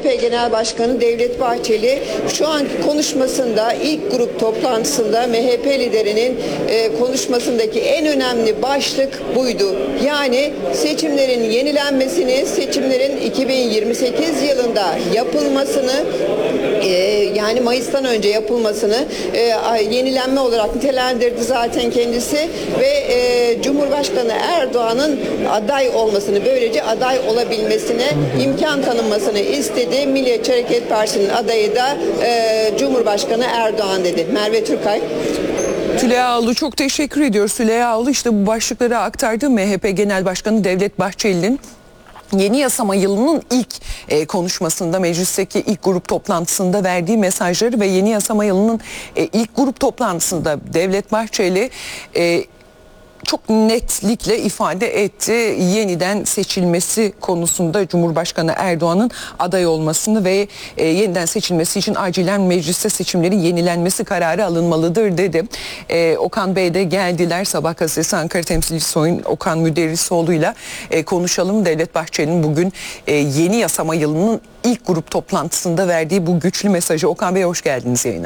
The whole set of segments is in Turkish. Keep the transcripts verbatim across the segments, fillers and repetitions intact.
H P Genel Başkanı Devlet Bahçeli şu anki konuşmasında, ilk grup toplantısında M H P liderinin e, konuşmasındaki en önemli başlık buydu. Yani seçimlerin yenilenmesini, seçimlerin iki bin yirmi sekiz yılında yapılmasını, e, yani Mayıs'tan önce yapılmasını e, yenilenme olarak nitelendirdi zaten kendisi ve e, Cumhurbaşkanı Erdoğan'ın aday olmasını, böylece aday olabilmesine imkan tanınmasını istedi. Milliyetçi Hareket Partisi'nin adayı da e, Cumhurbaşkanı Erdoğan dedi. Merve Türkay. Tülay Ağlı, çok teşekkür ediyoruz. Tülay Ağlı işte bu başlıkları aktardı. M H P Genel Başkanı Devlet Bahçeli'nin yeni yasama yılının ilk e, konuşmasında, meclisteki ilk grup toplantısında verdiği mesajları ve yeni yasama yılının e, ilk grup toplantısında Devlet Bahçeli e, çok netlikle ifade etti. Yeniden seçilmesi konusunda Cumhurbaşkanı Erdoğan'ın aday olmasını ve e, yeniden seçilmesi için acilen mecliste seçimlerin yenilenmesi kararı alınmalıdır dedi. E, Okan Bey de geldiler. Sabah gazetesi Ankara temsilcisi Sayın Okan Müderrisoğlu'yla e, konuşalım. Devlet Bahçeli'nin bugün e, yeni yasama yılının ilk grup toplantısında verdiği bu güçlü mesajı. Okan Bey, hoş geldiniz yayına.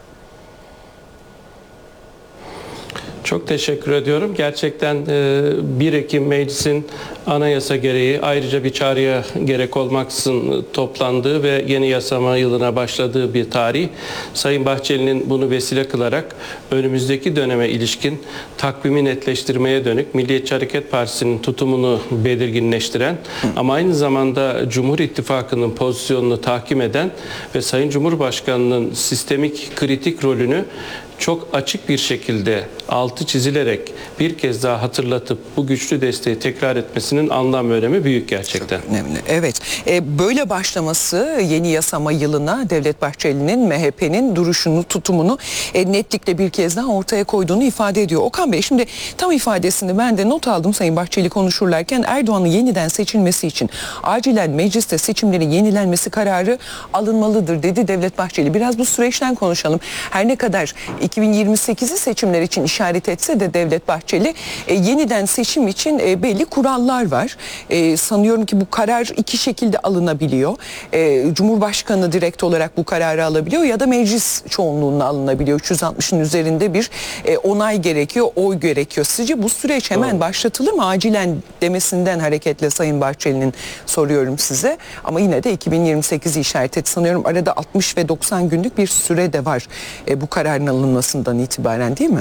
Çok teşekkür ediyorum. Gerçekten bir Ekim Meclis'in anayasa gereği ayrıca bir çağrıya gerek olmaksızın toplandığı ve yeni yasama yılına başladığı bir tarih. Sayın Bahçeli'nin bunu vesile kılarak önümüzdeki döneme ilişkin takvimi netleştirmeye dönük Milliyetçi Hareket Partisi'nin tutumunu belirginleştiren ama aynı zamanda Cumhur İttifakı'nın pozisyonunu tahkim eden ve Sayın Cumhurbaşkanı'nın sistemik kritik rolünü çok açık bir şekilde altı çizilerek bir kez daha hatırlatıp bu güçlü desteği tekrar etmesinin anlam ve önemi büyük gerçekten. Çok önemli. Evet. E, böyle başlaması yeni yasama yılına Devlet Bahçeli'nin M H P'nin duruşunu, tutumunu e, netlikle bir kez daha ortaya koyduğunu ifade ediyor. Okan Bey, şimdi tam ifadesini ben de not aldım Sayın Bahçeli konuşurlarken. Erdoğan'ın yeniden seçilmesi için acilen mecliste seçimlerin yenilenmesi kararı alınmalıdır dedi Devlet Bahçeli. Biraz bu süreçten konuşalım. Her ne kadar iki bin yirmi sekizi seçimler için işaret etse de Devlet Bahçeli e, yeniden seçim için e, belli kurallar var. E, sanıyorum ki bu karar iki şekilde alınabiliyor. E, Cumhurbaşkanı direkt olarak bu kararı alabiliyor ya da meclis çoğunluğuna alınabiliyor. üç yüz altmışın üzerinde bir e, onay gerekiyor, oy gerekiyor. Sizce bu süreç hemen Doğru. başlatılır mı? Acilen demesinden hareketle Sayın Bahçeli'nin soruyorum size. Ama yine de iki bin yirmi sekizi işaret etti. Sanıyorum arada altmış ve doksan günlük bir süre de var e, bu kararın alınması itibaren, değil mi?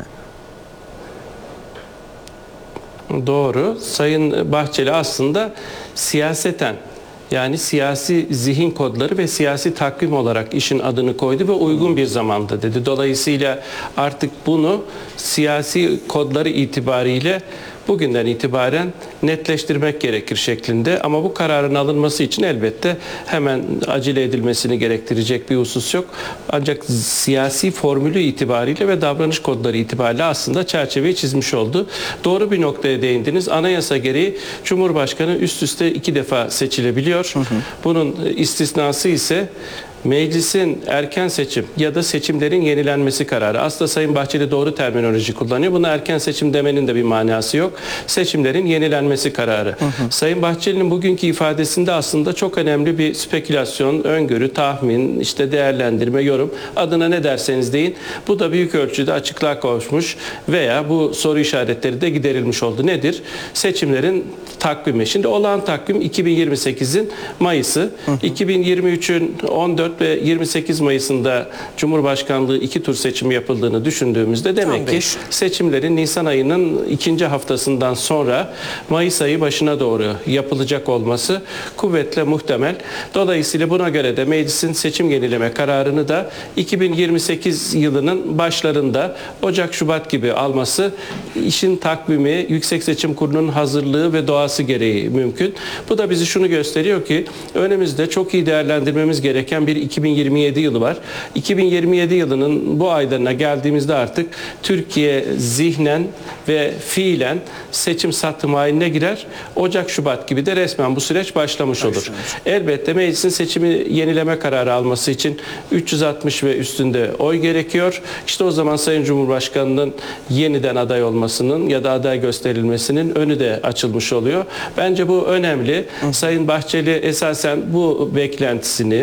Doğru. Sayın Bahçeli aslında siyaseten, yani siyasi zihin kodları ve siyasi takvim olarak işin adını koydu ve uygun bir zamanda dedi. Dolayısıyla artık bunu siyasi kodları itibariyle bugünden itibaren netleştirmek gerekir şeklinde, ama bu kararın alınması için elbette hemen acele edilmesini gerektirecek bir husus yok. Ancak siyasi formülü itibariyle ve davranış kodları itibariyle aslında çerçeveyi çizmiş oldu. Doğru bir noktaya değindiniz. Anayasa gereği Cumhurbaşkanı üst üste iki defa seçilebiliyor. Hı hı. Bunun istisnası ise meclisin erken seçim ya da seçimlerin yenilenmesi kararı. Aslında Sayın Bahçeli doğru terminoloji kullanıyor. Buna erken seçim demenin de bir manası yok. Seçimlerin yenilenmesi kararı. Hı hı. Sayın Bahçeli'nin bugünkü ifadesinde aslında çok önemli bir spekülasyon, öngörü, tahmin, işte değerlendirme, yorum, adına ne derseniz deyin. Bu da büyük ölçüde açıklığa kavuşmuş veya bu soru işaretleri de giderilmiş oldu. Nedir? Seçimlerin takvimi. Şimdi olağan takvim iki bin yirmi sekizin Mayıs'ı. Hı hı. iki bin yirmi üçün on dört ve yirmi sekiz Mayıs'ında Cumhurbaşkanlığı iki tur seçimi yapıldığını düşündüğümüzde demek ki seçimlerin Nisan ayının ikinci haftasından sonra Mayıs ayı başına doğru yapılacak olması kuvvetle muhtemel. Dolayısıyla buna göre de meclisin seçim yenileme kararını da iki bin yirmi sekiz yılının başlarında Ocak-Şubat gibi alması, işin takvimi, Yüksek Seçim Kurulu'nun hazırlığı ve doğası gereği mümkün. Bu da bizi şunu gösteriyor ki önümüzde çok iyi değerlendirmemiz gereken bir iki bin yirmi yedi yılı var. iki bin yirmi yedi yılının bu aylarına geldiğimizde artık Türkiye zihnen ve fiilen seçim satım haline girer. Ocak-Şubat gibi de resmen bu süreç başlamış olur. Elbette meclisin seçimi yenileme kararı alması için üç yüz altmış ve üstünde oy gerekiyor. İşte o zaman Sayın Cumhurbaşkanı'nın yeniden aday olmasının ya da aday gösterilmesinin önü de açılmış oluyor. Bence bu önemli. Sayın Bahçeli esasen bu beklentisini